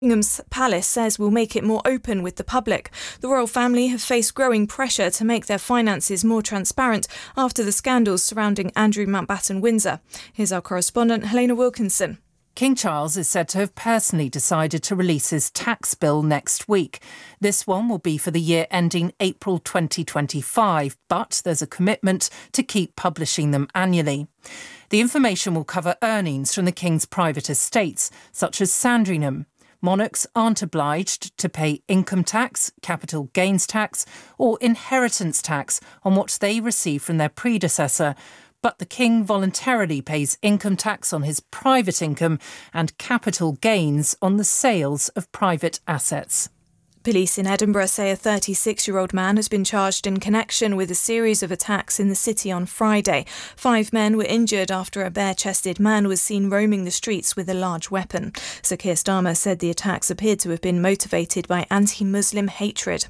Buckingham's Palace says will make it more open with the public. The royal family have faced growing pressure to make their finances more transparent after the scandals surrounding Andrew Mountbatten Windsor. Here's our correspondent Helena Wilkinson. King Charles is said to have personally decided to release his tax bill next week. This one will be for the year ending April 2025, but there's a commitment to keep publishing them annually. The information will cover earnings from the King's private estates, such as Sandringham. Monarchs aren't obliged to pay income tax, capital gains tax or inheritance tax on what they receive from their predecessor, but the King voluntarily pays income tax on his private income and capital gains on the sales of private assets. Police in Edinburgh say a 36-year-old man has been charged in connection with a series of attacks in the city on Friday. 5 men were injured after a bare-chested man was seen roaming the streets with a large weapon. Sir Keir Starmer said the attacks appeared to have been motivated by anti-Muslim hatred.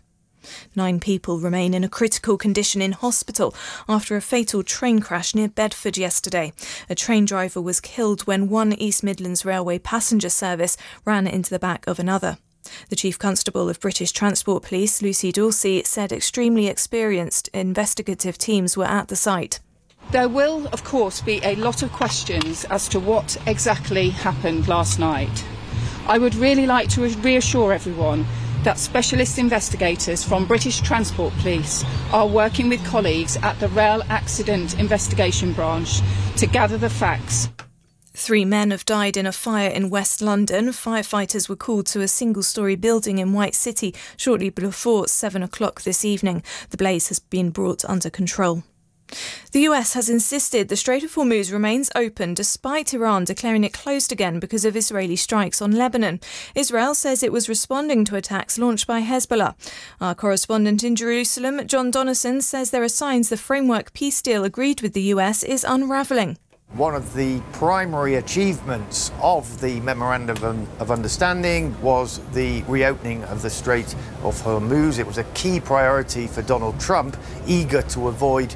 9 people remain in a critical condition in hospital after a fatal train crash near Bedford yesterday. A train driver was killed when one East Midlands Railway passenger service ran into the back of another. The Chief Constable of British Transport Police, Lucy Dorsey, said extremely experienced investigative teams were at the site. There will, of course, be a lot of questions as to what exactly happened last night. I would really like to reassure everyone that specialist investigators from British Transport Police are working with colleagues at the Rail Accident Investigation Branch to gather the facts. 3 men have died in a fire in West London. Firefighters were called to a single-storey building in White City shortly before 7 o'clock this evening. The blaze has been brought under control. The US has insisted the Strait of Hormuz remains open despite Iran declaring it closed again because of Israeli strikes on Lebanon. Israel says it was responding to attacks launched by Hezbollah. Our correspondent in Jerusalem, John Donison, says there are signs the framework peace deal agreed with the US is unravelling. One of the primary achievements of the Memorandum of Understanding was the reopening of the Strait of Hormuz. It was a key priority for Donald Trump, eager to avoid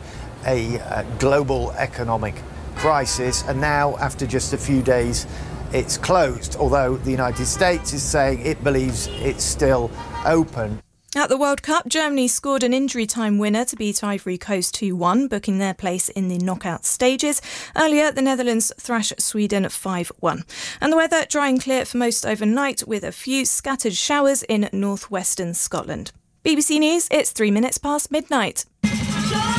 a global economic crisis. And now, after just a few days, it's closed, although the United States is saying it believes it's still open. At the World Cup, Germany scored an injury-time winner to beat Ivory Coast 2-1, booking their place in the knockout stages. Earlier, the Netherlands thrashed Sweden 5-1. And the weather, dry and clear for most overnight, with a few scattered showers in northwestern Scotland. BBC News, it's 3 minutes past midnight.